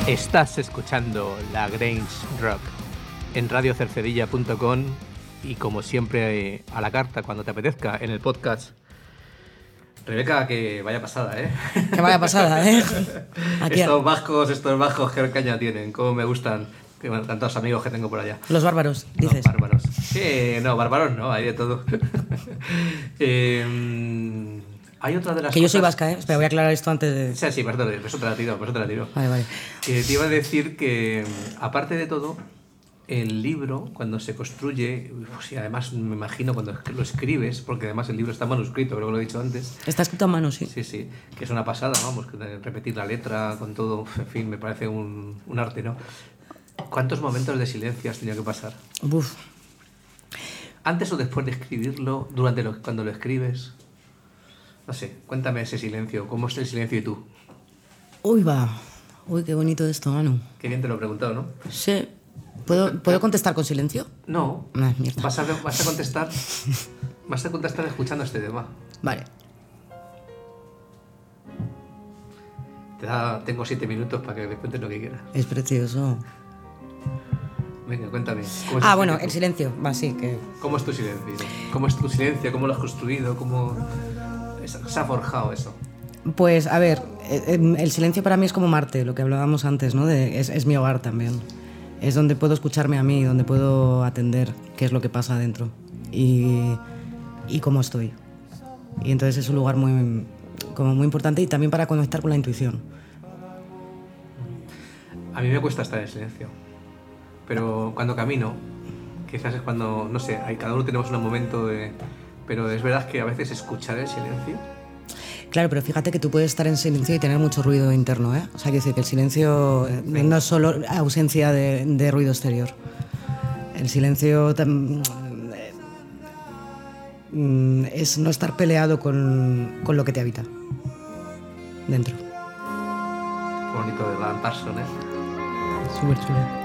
Estás escuchando La Grange Rock en radiocercedilla.com y como siempre a la carta cuando te apetezca en el podcast. Rebeca, que vaya pasada, ¿eh? Que vaya pasada, ¿eh? Aquí estos bajos, qué caña tienen, cómo me gustan. Tantos amigos que tengo por allá. Los bárbaros, dices. Los bárbaros. No, bárbaros no, hay de todo. Hay otra de las que cosas... yo soy vasca, ¿eh? Espera, voy a aclarar esto antes de... Sí, por eso te la tiro. Vale. Que te iba a decir que, aparte de todo, el libro, cuando se construye, pues, y además me imagino cuando lo escribes, porque además el libro está manuscrito, creo que lo he dicho antes. Está escrito a mano, sí. Sí, que es una pasada, vamos, que repetir la letra con todo, en fin, me parece un arte, ¿no? ¿Cuántos momentos de silencio has tenido que pasar? Uf. ¿Antes o después de escribirlo? Cuando lo escribes? No sé, cuéntame ese silencio. ¿Cómo es el silencio y tú? Uy, qué bonito esto, Manu. Qué bien te lo he preguntado, ¿no? Sí. ¿Puedo contestar con silencio? No. Mierda. Vas a contestar escuchando este tema. Vale. Tengo 7 minutos para que me cuentes lo que quieras. Es precioso. Venga, cuéntame. Bueno, el silencio. Sí, que... ¿Cómo es tu silencio? ¿Cómo es tu silencio? ¿Cómo lo has construido? ¿Cómo se ha forjado eso? Pues, a ver, el silencio para mí es como Marte, lo que hablábamos antes, ¿no? Es mi hogar también. Es donde puedo escucharme a mí, donde puedo atender qué es lo que pasa adentro y cómo estoy. Y entonces es un lugar muy importante y también para conectar con la intuición. A mí me cuesta estar en silencio. Pero cuando camino, quizás es cuando, no sé, cada uno tenemos un momento de... Pero es verdad que a veces escuchar el silencio... Claro, pero fíjate que tú puedes estar en silencio y tener mucho ruido interno, ¿eh? O sea, quiero decir que el silencio no es solo ausencia de ruido exterior. El silencio es no estar peleado con lo que te habita dentro. Qué bonito de Alan Parsons, ¿eh? Súper chulo.